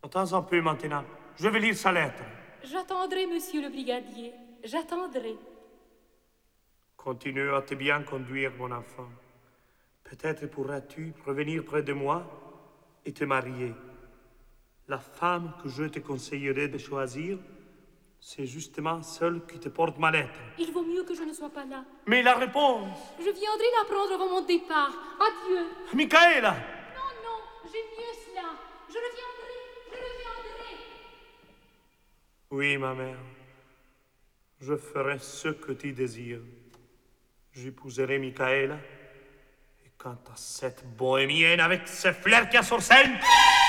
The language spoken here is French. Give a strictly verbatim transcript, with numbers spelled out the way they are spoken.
Attends un peu maintenant. Je vais lire sa lettre. J'attendrai, monsieur le brigadier. J'attendrai. Continue à te bien conduire, mon enfant. Peut-être pourras-tu revenir près de moi et te marier. La femme que je te conseillerais de choisir, c'est justement celle qui te porte ma lettre. Il vaut mieux que je ne sois pas là. Mais la réponse... Je viendrai la prendre avant mon départ. Adieu. Michaela! Non, non, j'ai mieux cela. Je reviendrai, je reviendrai. Oui, ma mère. Je ferai ce que tu désires. J'épouserai Michaela. Et quant à cette bohémienne avec ses fleurs qui a sur scène...